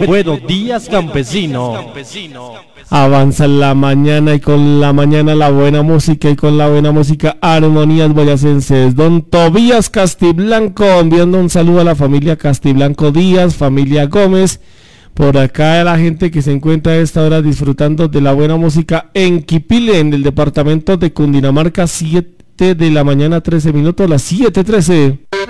Buenos días, campesino. Avanza la mañana y con la mañana la buena música y con la buena música armonías boyacenses. Don Tobías Castiblanco enviando un saludo a la familia Castiblanco Díaz, familia Gómez. Por acá la gente que se encuentra a esta hora disfrutando de la buena música en Quipile, en el departamento de Cundinamarca, 7 de la mañana, 13 minutos, las 7:13.